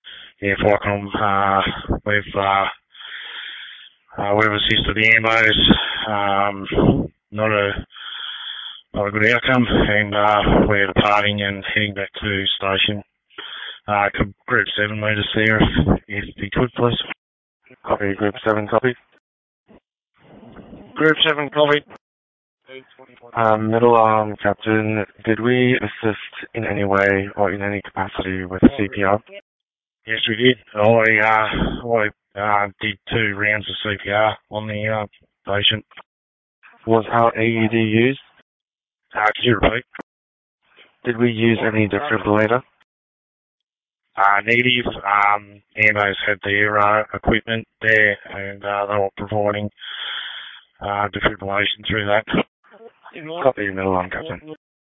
Yeah, Flycom, we've assisted the ambos. Not a good outcome, and we're departing and heading back to station. Group 7 meet us there if he could, please. Copy, Group 7, copy. Group 7, copy. Middle arm, Captain, did we assist in any way or in any capacity with CPR? Yes, we did. I did 2 rounds of CPR on the patient. Was our AED used? Could you repeat? Did we use any defibrillator? Negative. Ambos had their equipment there, and they were providing defibrillation through that. Copy, middle arm, Captain.